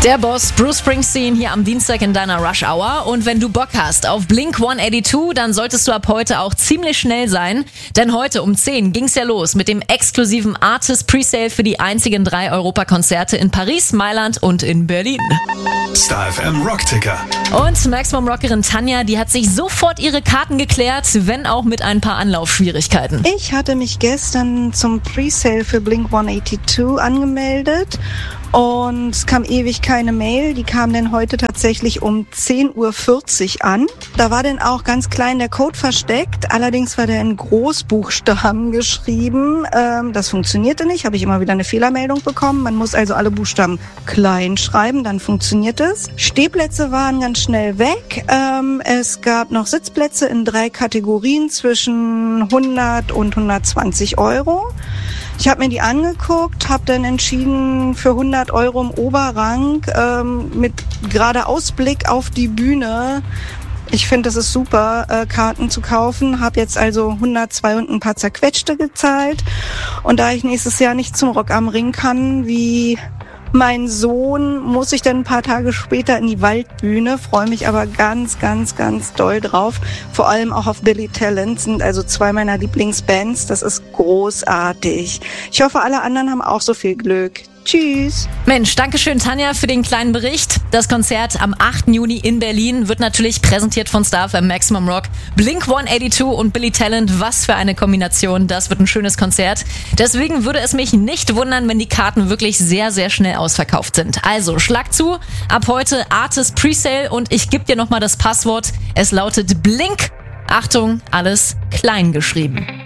Der Boss Bruce Springsteen hier am Dienstag in deiner Rush Hour. Und wenn du Bock hast auf Blink 182, dann solltest du ab heute auch ziemlich schnell sein. Denn heute um 10 ging's ja los mit dem exklusiven Artist Presale für die einzigen 3 Europakonzerte in Paris, Mailand und in Berlin. Star FM Rockticker. Und Maximum-Rockerin Tanja, die hat sich sofort ihre Karten geklärt, wenn auch mit ein paar Anlaufschwierigkeiten. Ich hatte mich gestern zum Presale für Blink 182 angemeldet. Und es kam ewig keine Mail. Die kam dann heute tatsächlich um 10:40 Uhr an. Da war dann auch ganz klein der Code versteckt. Allerdings war der in Großbuchstaben geschrieben. Das funktionierte nicht. Habe ich immer wieder eine Fehlermeldung bekommen. Man muss also alle Buchstaben klein schreiben, dann funktioniert es. Stehplätze waren ganz schnell weg. Es gab noch Sitzplätze in 3 Kategorien zwischen 100 und 120 Euro. Ich habe mir die angeguckt, habe dann entschieden für 100 Euro im Oberrang mit gerade Ausblick auf die Bühne. Ich finde, das ist super, Karten zu kaufen. Habe jetzt also 102 und ein paar zerquetschte gezahlt. Und da ich nächstes Jahr nicht zum Rock am Ring kann, wie mein Sohn, muss ich dann ein paar Tage später in die Waldbühne, freue mich aber ganz, ganz, ganz doll drauf. Vor allem auch auf Billy Talent, sind also 2 meiner Lieblingsbands. Das ist großartig. Ich hoffe, alle anderen haben auch so viel Glück. Tschüss. Mensch, dankeschön Tanja für den kleinen Bericht. Das Konzert am 8. Juni in Berlin wird natürlich präsentiert von Star FM Maximum Rock. Blink 182 und Billy Talent, was für eine Kombination. Das wird ein schönes Konzert. Deswegen würde es mich nicht wundern, wenn die Karten wirklich sehr, sehr schnell ausverkauft sind. Also schlag zu, ab heute Artist Presale und ich gebe dir nochmal das Passwort. Es lautet Blink. Achtung, alles klein geschrieben.